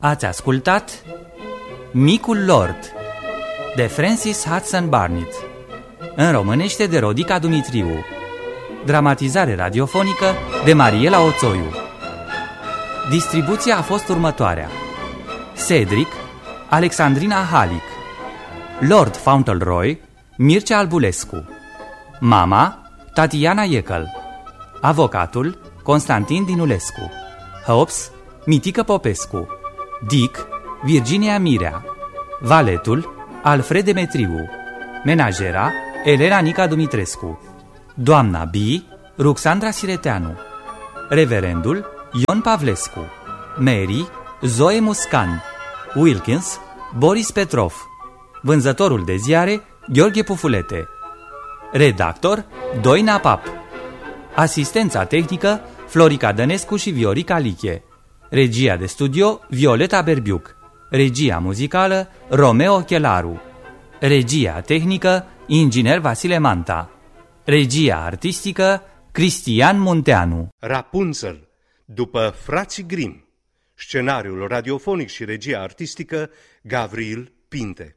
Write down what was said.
Ați ascultat Micul Lord de Francis Hudson Burnett, în românește de Rodica Dumitriu, dramatizare radiofonică de Mariela Oțoiu. Distribuția a fost următoarea: Cedric, Alexandrina Halic, Lord Fauntleroy, Mircea Albulescu, mama, Tatiana Iecăl, avocatul, Constantin Dinulescu, Hobbs, Mitică Popescu, Dick, Virginia Mirea, valetul, Alfred Demetriu, menajera, Elena Nica Dumitrescu, doamna B, Ruxandra Sireteanu, reverendul, Ion Pavlescu, Mary, Zoe Muscan, Wilkins, Boris Petrov, vânzătorul de ziare, Gheorghe Pufulete, redactor, Doina Pap, asistența tehnică, Florica Dănescu și Viorica Liche, regia de studio, Violeta Berbiuc, regia muzicală, Romeo Chelaru, regia tehnică, inginer Vasile Manta, regia artistică, Cristian Munteanu. Rapunzel, după Frații Grimm, scenariul radiofonic și regia artistică, Gavril Pinte.